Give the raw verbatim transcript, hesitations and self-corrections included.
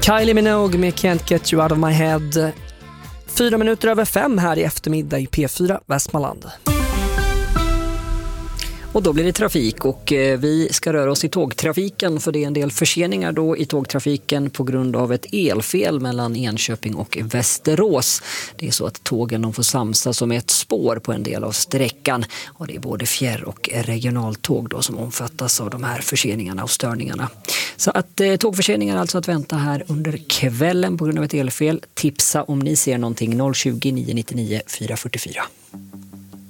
Kylie Minogue med Can't Get You Out of My Head. Fyra minuter över fem här i eftermiddag i P fyra Västmanland. Och då blir det trafik och vi ska röra oss i tågtrafiken, för det är en del förseningar då i tågtrafiken på grund av ett elfel mellan Enköping och Västerås. Det är så att tågen de får samsas som ett spår på en del av sträckan, och det är både fjärr- och regionaltåg då som omfattas av de här förseningarna och störningarna. Så att eh, tågförseningar alltså att vänta här under kvällen på grund av ett elfel. Tipsa om ni ser någonting noll tjugo, nio nio nio, fyra fyra fyra.